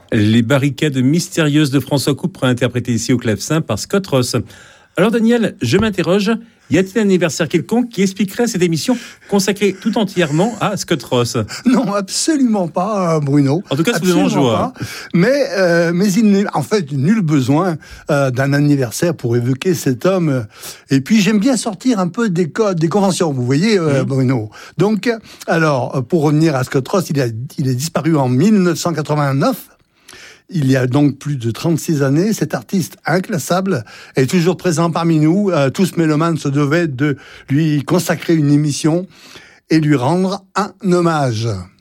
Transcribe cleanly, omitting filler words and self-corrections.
Les barricades mystérieuses de François Coupe, interprétées ici au clavecin par Scott Ross. Alors Daniel, je m'interroge, y a-t-il un anniversaire quelconque qui expliquerait cette émission consacrée tout entièrement à Scott Ross ? Non, absolument pas, Bruno. En tout cas, c'est vous en joie. Mais il n'est en fait nul besoin d'un anniversaire pour évoquer cet homme. Et puis j'aime bien sortir un peu des conventions, vous voyez, Bruno. Donc, alors, pour revenir à Scott Ross, il est disparu en 1989. Il y a donc plus de 36 années, cet artiste inclassable est toujours présent parmi nous. Tous mélomanes se devaient de lui consacrer une émission et lui rendre un hommage.